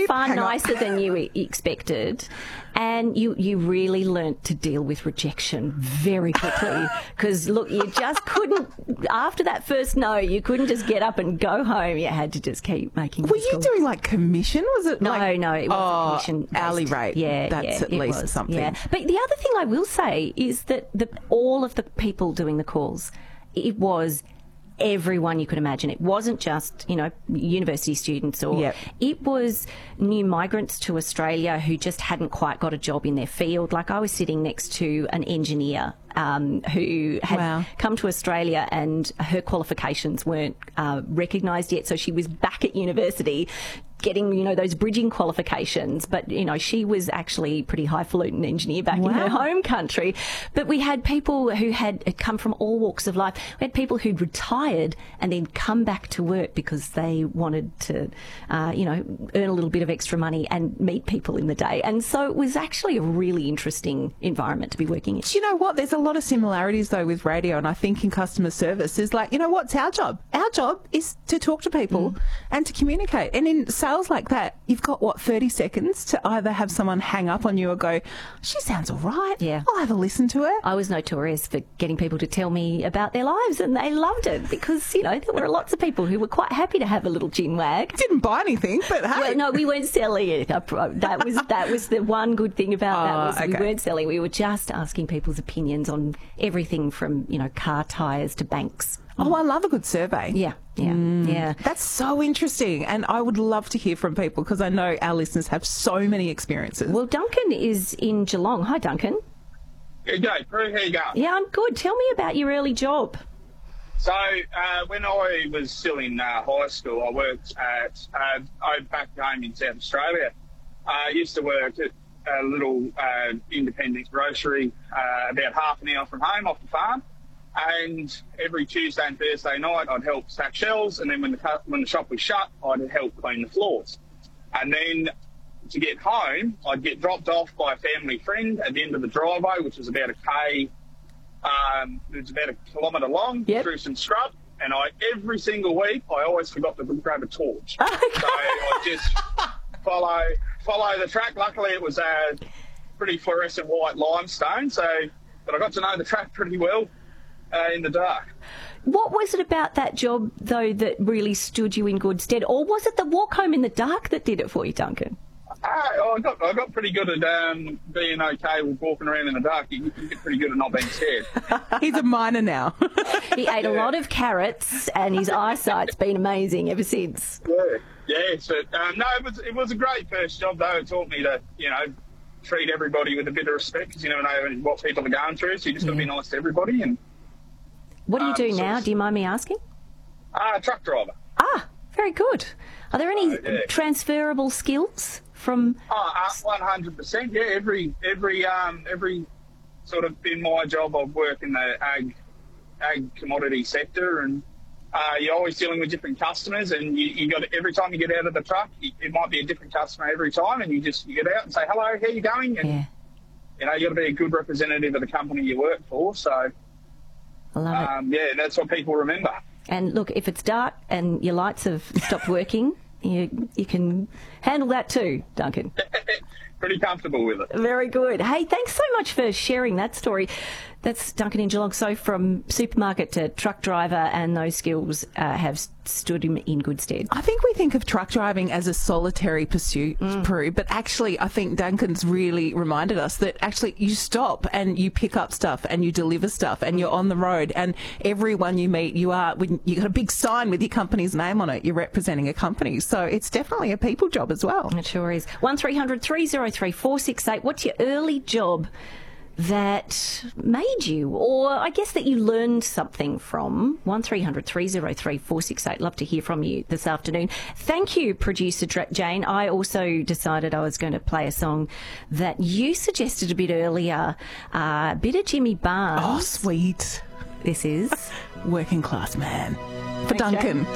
far nicer than you expected. And you really learnt to deal with rejection very quickly because, look, you just couldn't, after that first no, you couldn't just get up and go home. You had to just keep making Were you doing like commission? Was it No, it wasn't commission. Hourly rate. Yeah, That's at least something. Yeah. But the other thing I will say is that all of the people doing the calls, it was everyone you could imagine. It wasn't just, university students or it was new migrants to Australia who just hadn't quite got a job in their field. Like I was sitting next to an engineer who had come to Australia and her qualifications weren't recognised yet. So she was back at university getting, those bridging qualifications. But, she was actually a pretty highfalutin engineer back in her home country. But we had people who had come from all walks of life. We had people who'd retired and then come back to work because they wanted to, earn a little bit of extra money and meet people in the day. And so it was actually a really interesting environment to be working in. Do you know what? There's a lot of similarities, though, with radio, and I think in customer service is like, what's our job? Our job is to talk to people and to communicate. And in sales like that, you've got, 30 seconds to either have someone hang up on you or go, she sounds all right. Yeah. I'll have a listen to her. I was notorious for getting people to tell me about their lives, and they loved it because, there were lots of people who were quite happy to have a little gin wag. Didn't buy anything, but hey. Well, no, we weren't selling it. That was the one good thing about that was we weren't selling. We were just asking people's opinions on everything from, car tyres to banks. Oh, I love a good survey. Yeah. That's so interesting. And I would love to hear from people because I know our listeners have so many experiences. Well, Duncan is in Geelong. Hi, Duncan. G'day, Prue. How you going? Yeah, I'm good. Tell me about your early job. So, when I was still in high school, I worked at, back home in South Australia. I used to work at a little independent grocery about half an hour from home off the farm. And every Tuesday and Thursday night, I'd help stack shelves. And then when the shop was shut, I'd help clean the floors. And then to get home, I'd get dropped off by a family friend at the end of the driveway, which was about it was about a kilometre long, through some scrub. And every single week, I always forgot to grab a torch. So I just follow the track. Luckily, it was a pretty fluorescent white limestone, but I got to know the track pretty well. In the dark. What was it about that job, though, that really stood you in good stead? Or was it the walk home in the dark that did it for you, Duncan? I got pretty good at being okay with walking around in the dark. You get pretty good at not being scared. He's a miner now. He ate a lot of carrots and his eyesight's been amazing ever since. Yeah. So, no, it was a great first job, though. It taught me to, treat everybody with a bit of respect because you never know what people are going through. So you just got to be nice to everybody. And what do you do now? Do you mind me asking? Truck driver. Very good. Are there any transferable skills from? 100%. Yeah, every sort of in my job, I work in the ag commodity sector, and you're always dealing with different customers, and you got every time you get out of the truck, it might be a different customer every time, and you get out and say hello, how you going? And you got to be a good representative of the company you work for. So. I love it. That's what people remember. And look, if it's dark and your lights have stopped working, you can handle that too, Duncan. Pretty comfortable with it. Very good. Hey, thanks so much for sharing that story. That's Duncan in Geelong. So from supermarket to truck driver, and those skills have stood him in good stead. I think we think of truck driving as a solitary pursuit, Prue, but actually I think Duncan's really reminded us that actually you stop and you pick up stuff and you deliver stuff and you're on the road, and everyone you meet, you got a big sign with your company's name on it. You're representing a company. So it's definitely a people job as well. It sure is. 1300 303 468. What's your early job that made you, or I guess that you learned something from? 1300 303 468. Love to hear from you this afternoon. Thank you, producer Jane. I also decided I was going to play a song that you suggested a bit earlier, a bit of Jimmy Barnes. Oh, sweet. This is Working Class Man for Duncan.